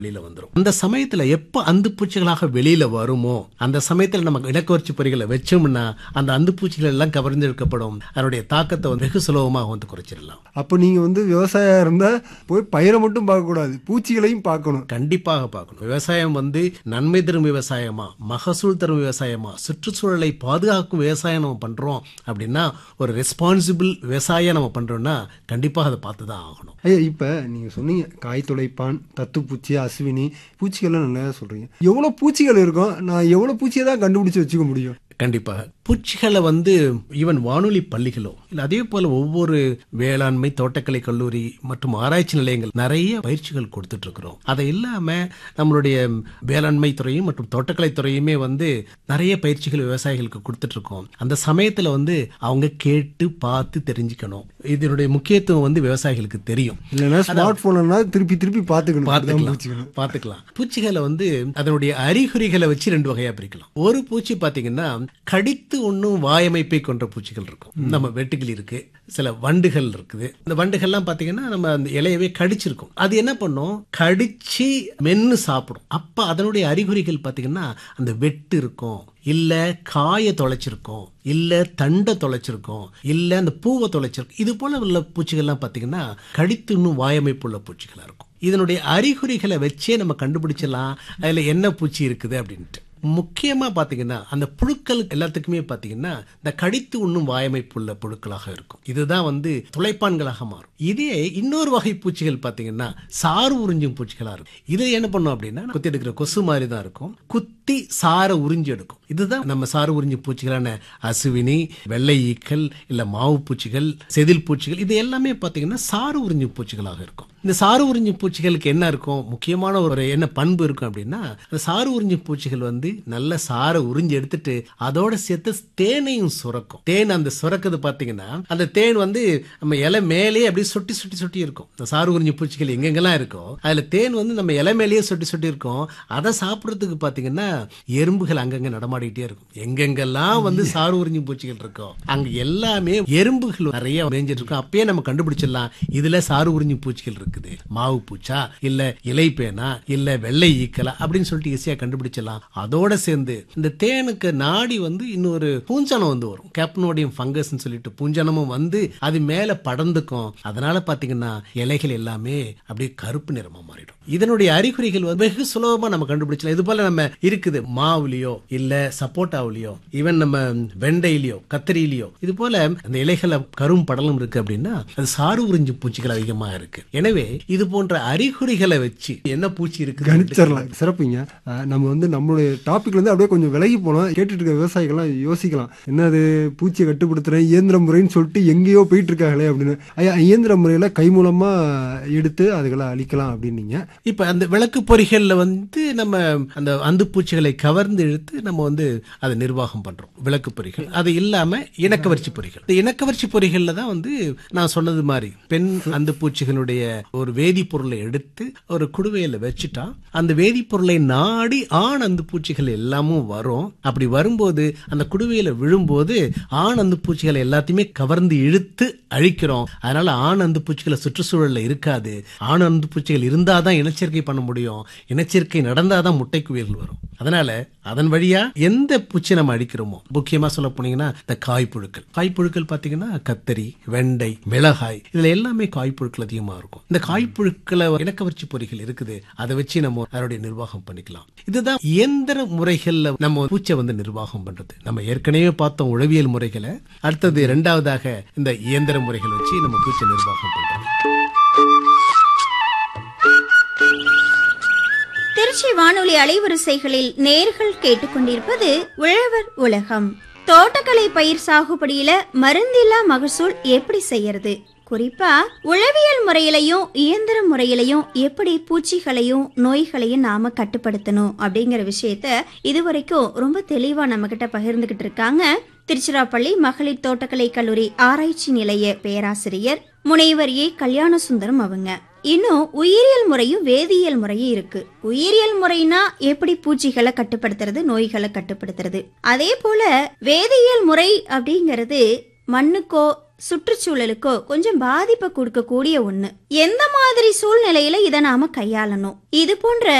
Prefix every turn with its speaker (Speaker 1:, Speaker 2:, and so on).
Speaker 1: வெளியில வந்துரும். அந்த சமயத்துல எப்ப அந்துப்பூச்சிகளாக வெளியில வருமோ அந்த சமயத்துல நம்ம இனக்கவர்ச்சி பொறிகளை வச்சோம்னா அந்த அந்துப்பூச்சிகள் எல்லாம் கவர்ந்தெடுக்கப்படும். அதனுடைய தாக்கத்தை வெகு சுலபமாக குறைச்சிடலாம்.
Speaker 2: அப்ப நீங்க விவசாயம் இருந்தா போய் பயிரை மட்டும் பார்க்க கூடாது, பூச்சிகளையும் பார்க்கணும்.
Speaker 1: கண்டிப்பாக பார்க்கணும். விவசாயம் நன்மை தரும் விவசாயமா, மகசூல் தரும் விவசாயமா, சுற்றுச்சூழலை பாதுகாக்கும் விவசாயம் நம்ம பண்றோம் அப்படின்னா, ஒரு ரெஸ்பான்சிபிள் விவசாயம் நம்ம பண்றோம்னா கண்டிப்பாக அதை பார்த்துதான் ஆகணும்.
Speaker 2: ஐயா, இப்ப நீங்க சொன்னீங்க காய் துளைப்பான், தத்துப்பூச்சி, அஸ்வினி பூச்சிகள்லாம் நல்லா சொல்றீங்க. எவ்வளவு பூச்சிகள் இருக்கும், நான் எவ்வளவு பூச்சியை தான் கண்டுபிடிச்சு வச்சுக்க முடியும்?
Speaker 1: கண்டிப்பாக பூச்சிகளை ஈவன் வானொலி பள்ளிகளோ இல்லை அதே போல ஒவ்வொரு வேளாண்மை தோட்டக்கலை கல்லூரி மற்றும் ஆராய்ச்சி நிலையங்கள் நிறைய பயிற்சிகள் கொடுத்துட்டு இருக்கிறோம். அதை இல்லாம நம்மளுடைய வேளாண்மை துறையும் மற்றும் தோட்டக்கலை துறையுமே நிறைய பயிற்சிகள் விவசாயிகளுக்கு கொடுத்துட்டு இருக்கோம். அந்த சமயத்துல அவங்க கேட்டு பார்த்து தெரிஞ்சுக்கணும். இதனுடைய முக்கியத்துவம் விவசாயிகளுக்கு தெரியும்.
Speaker 2: இல்லைன்னா ஸ்மார்ட் போனா திருப்பி திருப்பி
Speaker 1: பார்த்துக்கலாம். பூச்சிகளை அதனுடைய அறிகுறிகளை வச்சு ரெண்டு வகையா பிரிக்கலாம். ஒரு பூச்சி பாத்தீங்கன்னா கடித்து ஒன்னும் வாயமைப்பை கொண்ட பூச்சிகள் இருக்கும். நம்ம வெட்டுக்கிளி இருக்கு, சில வண்டுகள் இருக்குது. இந்த வண்டுகள்லாம் பாத்தீங்கன்னா நம்ம அந்த இலையவே கடிச்சிருக்கும். அது என்ன பண்ணும், கடிச்சு மென்னு சாப்பிடும். அப்ப அதனுடைய அறிகுறிகள் பாத்தீங்கன்னா அந்த வெட்டு இருக்கும், இல்ல காய தொலைச்சிருக்கும், இல்ல தண்டை தொலைச்சிருக்கும், இல்ல அந்த பூவை தொலைச்சிருக்கும். இது போல உள்ள பூச்சிகள்லாம் பாத்தீங்கன்னா கடித்து இன்னும் வாயமைப்பு உள்ள பூச்சிகளா இருக்கும். இதனுடைய அறிகுறிகளை வச்சே நம்ம கண்டுபிடிச்சலாம் அதுல என்ன பூச்சி இருக்குது அப்படின்ட்டு. முக்கியமா பாத்தீங்கன்னா அந்த புழுக்கள் எல்லாத்துக்குமே பாத்தீங்கன்னா இந்த கடித்து உண்ணும் வாயமைப்புள்ள புழுக்களாக இருக்கும். இதுதான் துளைப்பான்களாக மாறும். இதே இன்னொரு வகை பூச்சிகள் பாத்தீங்கன்னா சாறு உறிஞ்சும் பூச்சிகளா இருக்கும். இது என்ன பண்ணும் அப்படின்னா குத்தி எடுக்கிற கொசு மாதிரி தான் இருக்கும், குத்தி சார உறிஞ்சி எடுக்கும். இதுதான் நம்ம சாறு உறிஞ்சும் பூச்சிகளான அசுவினி, வெள்ளை ஈக்கள், இல்ல மாவு பூச்சிகள், செதில் பூச்சிகள், இது எல்லாமே பாத்தீங்கன்னா சாறு உறிஞ்சும் பூச்சிகளாக இருக்கும். இந்த சாறு உறிஞ்சும் பூச்சிகளுக்கு என்ன இருக்கும், முக்கியமான ஒரு என்ன பண்பு இருக்கும் அப்படின்னா, அந்த சாறு உறிஞ்சும் பூச்சிகள் நல்ல சாரை உறிஞ்சி எடுத்துட்டு அதோட சேர்த்து தேனையும் சுரக்கும். தேன் அந்த சுரக்குது பாத்தீங்கன்னா அந்த தேன் நம்ம இலை மேலேயே அப்படியே சொட்டி சொட்டி சொட்டி இருக்கும். இந்த சாறு உறிஞ்சும் பூச்சிகள் எங்கெங்கெல்லாம் இருக்கோ அதுல தேன் நம்ம இலை மேலேயே சொட்டி சொட்டி இருக்கும். அதை சாப்பிடறதுக்கு பாத்தீங்கன்னா எறும்புகள் அங்கங்க நடமாடிட்டே இருக்கும். எங்கெங்கெல்லாம் சாறு உறிஞ்சும் பூச்சிகள் இருக்கோ அங்க எல்லாமே எறும்புகள் நிறைய மேய்ஞ்சிட்டு இருக்கும். அப்பயே நம்ம கண்டுபிடிச்சிடலாம் இதுல சாறு உறிஞ்சும் பூச்சிகள் இருக்குது, மாவு பூச்சா இல்ல இலை பேனா இல்ல வெள்ளை ஈக்கலா அப்படின்னு சொல்லிட்டு ஈஸியா கண்டுபிடிச்சிடலாம். அதோட சேர்ந்து இந்த தேனுக்கு நாடி இன்னொரு பூஞ்சனம் வரும், கேப்னோடியம் ஃபங்கஸ் சொல்லிட்டு பூஞ்சனமும் அது மேல படர்ந்துக்கும். அதனால பாத்தீங்கன்னா இலைகள் எல்லாமே அப்படியே கருப்பு நிறமா மாறிடும். இதனுடைய அறிகுறிகள் வெகு சுலபமா நம்ம கண்டுபிடிச்சலாம். இது போல நம்ம இருக்குது மாவுலயோ இல்ல சப்போட்டாவிலயோ ஈவன் நம்ம வெண்டையிலயோ கத்திரியிலயோ இது போல அந்த இலைகளை கரும் படலம் இருக்கு அப்படின்னா அது சாறு உறிஞ்சும் பூச்சிகள் அதிகமா இருக்கு. எனவே இது போன்ற அறிகுறிகளை வச்சு என்ன பூச்சி இருக்கு
Speaker 2: கணிச்சிடலாம். சிறப்புங்க. நம்ம நம்மளுடைய டாபிக்ல அப்படியே கொஞ்சம் விலகி போனோம். கேட்டுட்டு இருக்க விவசாயிகள்லாம் யோசிக்கலாம், என்னது பூச்சியை கட்டுப்படுத்துறேன் இயந்திர முறைன்னு சொல்லிட்டு எங்கேயோ போயிட்டு இருக்காங்களே அப்படின்னு. இயந்திர முறையில கை மூலமா எடுத்து அதுகளை அழிக்கலாம் அப்படின்னீங்க.
Speaker 1: இப்ப அந்த விளக்கு பொறிகள்ல நம்ம அந்த அந்து பூச்சிகளை கவர்ந்து இழுத்து நம்ம அதை நிர்வாகம் பண்றோம். விளக்கு பொறிகள் அது இல்லாம இணக்கவர்ச்சி பொறிகள். இந்த இணக்கவர்ச்சி பொறிகள்ல தான் நான் சொன்னது மாதிரி பெண் அந்து பூச்சிகளுடைய ஒரு வேதிப்பொருளை எடுத்து ஒரு குடுவையில வச்சுட்டா அந்த வேதிப்பொருளை நாடி ஆண் அந்து பூச்சிகள் எல்லாமும் வரும். அப்படி வரும்போது அந்த குடுவையில விழும்போது ஆண் அந்து பூச்சிகளை எல்லாத்தையுமே கவர்ந்து இழுத்து அழிக்கிறோம். அதனால ஆண் அந்து பூச்சிகளை சுற்றுச்சூழல்ல இருக்காது. ஆண் அந்து பூச்சிகள் இருந்தாதான் இனச்சேர்க்கை பண்ண முடியும். இனச்சேர்க்கை நடந்தாதான் முட்டை குவியல்கள் வரும். அதனால அதன் வழியா எந்த பூச்சி நம்ம அழிக்கிறோமோ, முக்கியமா சொல்ல போனீங்கன்னா இந்த காய்ப்புழுக்கள் பாத்தீங்கன்னா கத்தரி, வெண்டை, மிளகாய் இதுல எல்லாமே காய்ப்புழுக்கள் அதிகமா இருக்கும். இந்த காய்ப்புழுக்களை இணக்கவர்ச்சி பொறிகள் இருக்குது, அதை வச்சு நம்ம அதனுடைய நிர்வாகம் பண்ணிக்கலாம். இதுதான் இயந்திர முறைகள்ல நம்ம பூச்சை நிர்வாகம் பண்றது. நம்ம ஏற்கனவே பார்த்தோம் உழவியல் முறைகளை. அடுத்தது இரண்டாவதாக இந்த இயந்திர முறைகள் வச்சு நம்ம பூச்சை நிர்வாகம் பண்றோம்.
Speaker 3: திருச்சி வானொலி அலைவரிசைகளில் நேர்கள் கேட்டுக்கொண்டிருப்பது உழவர் உலகம். தோட்டக்கலை பயிர் சாகுபடியில மருந்தில்லா மகசூல் எப்படி செய்யறது, குறிப்பா உழவியல் முறையிலையும் இயந்திர முறையிலையும் எப்படி பூச்சிகளையும் நோய்களையும் நாம கட்டுப்படுத்தணும் அப்படிங்கிற விஷயத்த இதுவரைக்கும் ரொம்ப தெளிவா நம்ம கிட்ட பகிர்ந்துகிட்டு இருக்காங்க திருச்சிராப்பள்ளி மகளிர் தோட்டக்கலை கல்லூரி ஆராய்ச்சி நிலைய பேராசிரியர் முனைவர் ஏ கல்யாண சுந்தரம் அவங்க. இன்னும் உயிரியல் முறையும் வேதியியல் முறையும் இருக்கு. உயிரியல் முறைனா எப்படி பூச்சிகளை கட்டுப்படுத்துறது, நோய்களை கட்டுப்படுத்துறது. அதே போல வேதியியல் முறை அப்படிங்கிறது மண்ணுக்கோ சுற்றுச்சூழலுக்கோ கொஞ்சம் பாதிப்பை கொடுக்கக்கூடிய ஒண்ணு. எந்த மாதிரி சூழ்நிலையில இதை நாம கையாளணும், இது போன்ற